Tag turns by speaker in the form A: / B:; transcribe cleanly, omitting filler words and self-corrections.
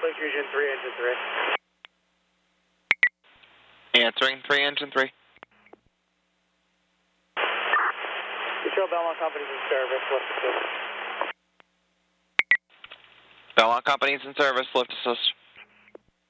A: Lake Region 3, Engine 3.
B: Answering 3, Engine 3.
A: Control Belmont Company's in service, lift assist.
B: Belmont Company's in service, lift assist.